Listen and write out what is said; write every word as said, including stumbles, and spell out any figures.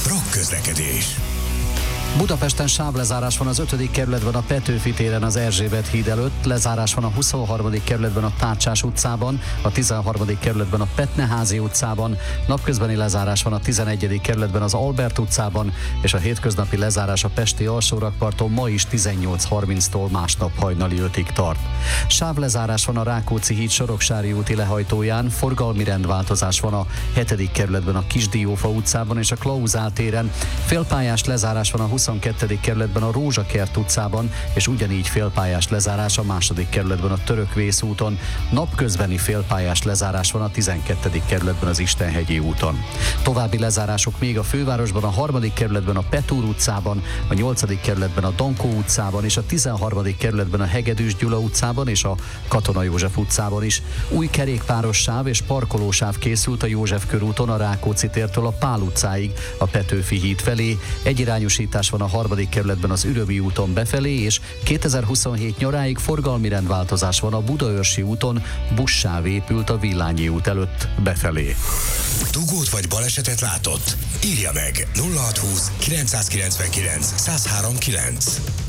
Rock közlekedés. Budapesten sávlezárás van az ötödik kerületben a Petőfi téren az Erzsébet híd előtt, lezárás van a huszonharmadik kerületben a Tárcsás utcában, a tizenharmadik kerületben a Petneházi utcában, napközbeni lezárás van a tizenegyedik kerületben az Albert utcában, és a hétköznapi lezárás a pesti alsórakparton ma is tizennyolc harminctól másnap hajnali ötig tart. Sávlezárás van a Rákóczi híd Soroksári úti lehajtóján, forgalmi rendváltozás van a hetedik kerületben a Kisdiófa utcában és a Klauzál téren, félpályás lezárás van a huszonkettedik kerületben a Rózsakert utcában, és ugyanígy félpályás lezárás a második kerületben a Törökvész úton. Napközbeni félpályás lezárás van a tizenkettedik kerületben az Istenhegyi úton. További lezárások még a fővárosban, a harmadik kerületben a Petúr utcában, a nyolcadik kerületben a Dankó utcában és a tizenharmadik kerületben a Hegedűs Gyula utcában és a Katona József utcában is. Új kerékpáros sáv és parkolósáv készült a József körúton a Rákóczi tértől a Pál utcáig a Petőfi híd felé. Egyirányosítás van a harmadik kerületben az Ürömi úton befelé, és kétezer-huszonhét nyaráig forgalmi rendváltozás van a Budaörsi úton, buszsáv épült a Villányi út előtt befelé. Dugót vagy balesetet látott? Írja meg nulla hatszázhúsz kilencszázkilencvenkilenc százhárom kilenc.